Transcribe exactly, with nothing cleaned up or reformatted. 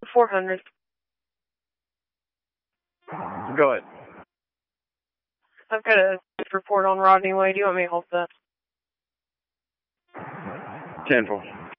four hundred. Go ahead. I've got a report on Rodney Way. Do you want me to hold that? ten four.